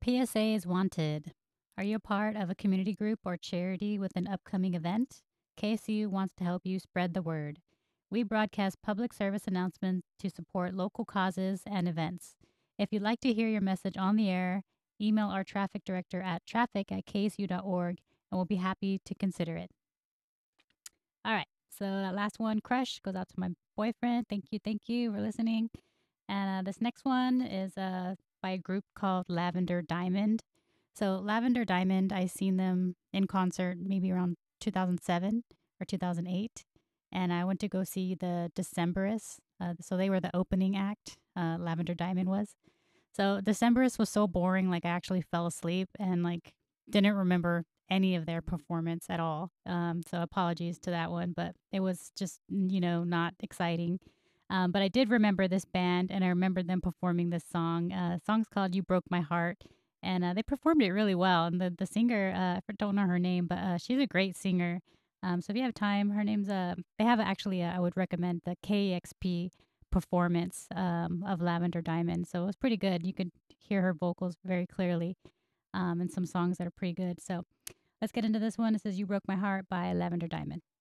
PSA is wanted. Are you a part of a community group or charity with an upcoming event? KSU wants to help you spread the word. We broadcast public service announcements to support local causes and events. If you'd like to hear your message on the air, email our traffic director at traffic@ksu.org and we'll be happy to consider it. All right. So that last one, Crush, goes out to my boyfriend. Thank you for listening. And this next one is by a group called Lavender Diamond. So Lavender Diamond, I seen them in concert maybe around 2007 or 2008, and I went to go see the Decemberists. So they were the opening act. Lavender Diamond was. So Decemberists was so boring, like I actually fell asleep and like didn't remember any of their performance at all. So apologies to that one, but it was just not exciting. But I did remember this band, and I remember them performing this song. Song's called "You Broke My Heart," and they performed it really well. And the singer, I don't know her name, but she's a great singer. So if you have time, her name's they have actually I would recommend the KEXP performance of Lavender Diamond. So it was pretty good. You could hear her vocals very clearly, and some songs that are pretty good. So let's get into this one. It says "You Broke My Heart" by Lavender Diamond.